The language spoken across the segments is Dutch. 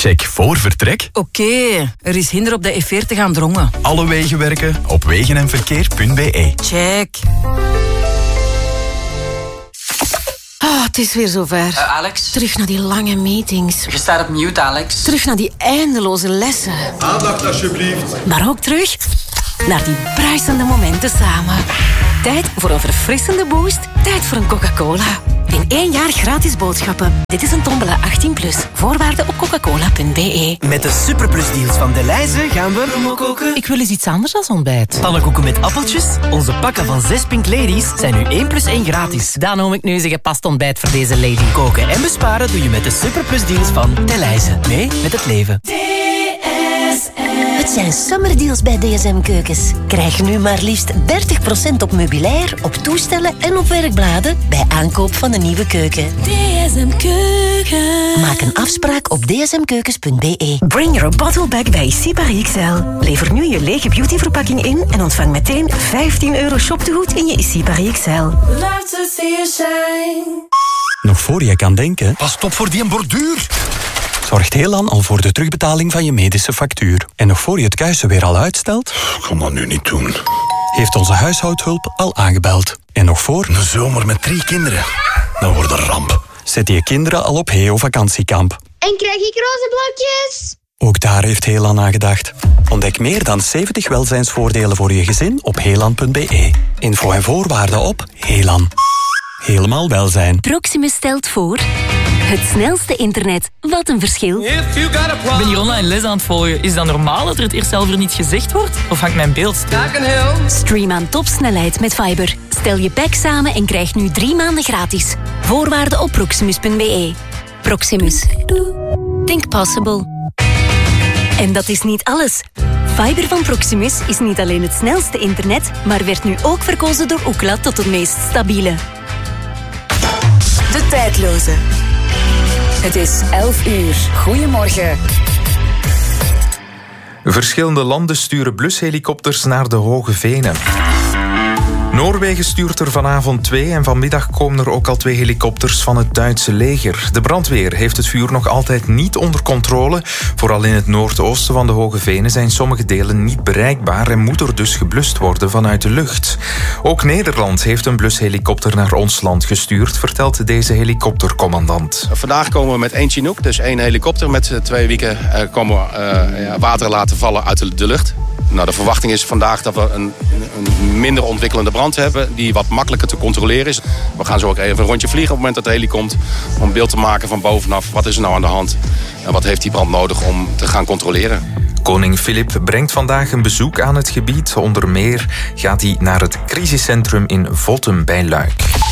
Check voor vertrek. Oké, er is hinder op de E40 aan Drongen. Alle wegen werken op wegenenverkeer.be. Check. Het is weer zover. Alex? Terug naar die lange meetings. Je staat op mute, Alex. Terug naar die eindeloze lessen. Aandacht alsjeblieft. Maar ook terug naar die bruisende momenten samen. Tijd voor een verfrissende boost. Tijd voor een Coca-Cola. In 1 jaar gratis boodschappen. Dit is een tombola 18+. Voorwaarden op coca-cola.be. Met de superplusdeals van Delhaize gaan we promokoken. Ik wil eens iets anders dan ontbijt. Pannenkoeken met appeltjes. Onze pakken van 6 Pink Ladies zijn nu 1+1 gratis. Dan noem ik nu eens een gepast ontbijt voor deze lady. Koken en besparen doe je met de superplusdeals van Delhaize. Mee met het leven. Het zijn summerdeals bij DSM Keukens. Krijg nu maar liefst 30% op meubilair, op toestellen en op werkbladen bij aankoop van een nieuwe keuken. DSM Keukens. Maak een afspraak op dsmkeukens.be. Bring your bottle back bij Sipari XL. Lever nu je lege beautyverpakking in en ontvang meteen €15 shoptegoed in je Sipari XL. Love to see you shine. Nog voor je kan denken, Pas op voor die borduur. zorgt Helan al voor de terugbetaling van je medische factuur. En nog voor je het kuisen weer al uitstelt, Ik kan dat nu niet doen. heeft onze huishoudhulp al aangebeld. En nog voor, Een zomer met 3 kinderen. Dat wordt een ramp. zet je kinderen al op Heo vakantiekamp. En krijg ik roze blokjes? Ook daar heeft Helan aan gedacht. Ontdek meer dan 70 welzijnsvoordelen voor je gezin op helan.be. Info en voorwaarden op Helan. Helemaal welzijn. Proximus stelt voor... Het snelste internet. Wat een verschil. Ik ben hier online les aan het volgen. Is dat normaal dat er het eerst zelf er niet gezegd wordt? Of hangt mijn beeld stil? Stream aan topsnelheid met Fiber. Stel je pack samen en krijg nu 3 maanden gratis. Voorwaarden op proximus.be. Proximus. Think possible. En dat is niet alles. Fiber van Proximus is niet alleen het snelste internet, maar werd nu ook verkozen door Ookla tot het meest stabiele. De tijdloze. Het is 11 uur. Goedemorgen. Verschillende landen sturen blushelikopters naar de Hoge Venen. Noorwegen stuurt er vanavond 2 en vanmiddag komen er ook al 2 helikopters van het Duitse leger. De brandweer heeft het vuur nog altijd niet onder controle. Vooral in het noordoosten van de Hoge Venen zijn sommige delen niet bereikbaar en moet er dus geblust worden vanuit de lucht. Ook Nederland heeft een blushelikopter naar ons land gestuurd, vertelt deze helikoptercommandant. Vandaag komen we met 1 Chinook, dus 1 helikopter. Met 2 wieken komen we water laten vallen uit de lucht. Nou, de verwachting is vandaag dat we een minder ontwikkelende brand hebben die wat makkelijker te controleren is. We gaan zo ook even een rondje vliegen op het moment dat de heli komt om beeld te maken van bovenaf. Wat is er nou aan de hand en wat heeft die brand nodig om te gaan controleren? Koning Filip brengt vandaag een bezoek aan het gebied. Onder meer gaat hij naar het crisiscentrum in Vottem bij Luik.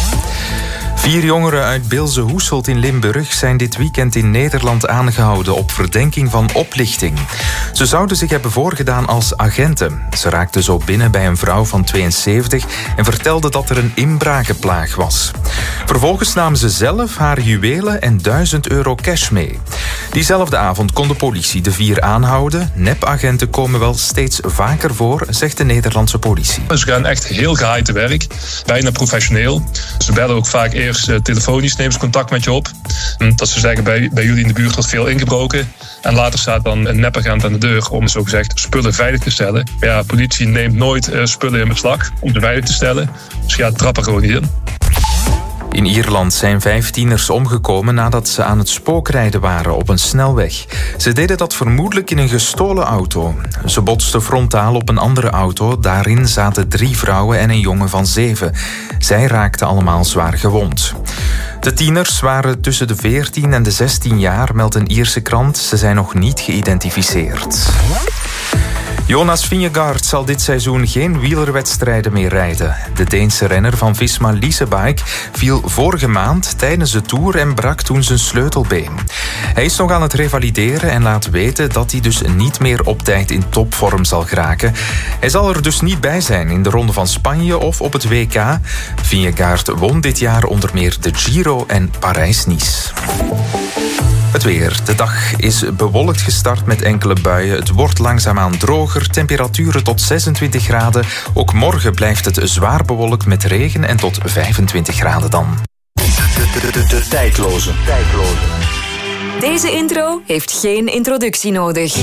4 jongeren uit Bilze-Hoeselt in Limburg zijn dit weekend in Nederland aangehouden op verdenking van oplichting. Ze zouden zich hebben voorgedaan als agenten. Ze raakten zo binnen bij een vrouw van 72 en vertelden dat er een inbrakenplaag was. Vervolgens namen ze zelf haar juwelen en €1000 cash mee. Diezelfde avond kon de politie de 4 aanhouden. Nepagenten komen wel steeds vaker voor, zegt de Nederlandse politie. Ze gaan echt heel geheim te werk, bijna professioneel. Ze bellen ook vaak eerst telefonisch, nemen ze contact met je op. Dat ze zeggen, bij jullie in de buurt wordt veel ingebroken. En later staat dan een nepagent aan de deur om zogezegd spullen veilig te stellen. Ja, politie neemt nooit spullen in beslag om ze veilig te stellen. Dus ja, trap er gewoon niet in. In Ierland zijn 5 tieners omgekomen nadat ze aan het spookrijden waren op een snelweg. Ze deden dat vermoedelijk in een gestolen auto. Ze botsten frontaal op een andere auto. Daarin zaten 3 vrouwen en een jongen van 7. Zij raakten allemaal zwaar gewond. De tieners waren tussen de 14 en de 16 jaar, meldt een Ierse krant. Ze zijn nog niet geïdentificeerd. Jonas Vingegaard zal dit seizoen geen wielerwedstrijden meer rijden. De Deense renner van Visma Leasebike viel vorige maand tijdens de Tour en brak toen zijn sleutelbeen. Hij is nog aan het revalideren en laat weten dat hij dus niet meer op tijd in topvorm zal geraken. Hij zal er dus niet bij zijn in de Ronde van Spanje of op het WK. Vingegaard won dit jaar onder meer de Giro en Parijs-Nice. Het weer. De dag is bewolkt gestart met enkele buien. Het wordt langzaamaan droger. Temperaturen tot 26 graden. Ook morgen blijft het zwaar bewolkt met regen en tot 25 graden dan. De tijdloze. Deze intro heeft geen introductie nodig.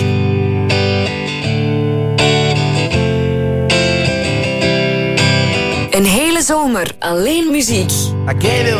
Een hele zomer alleen muziek.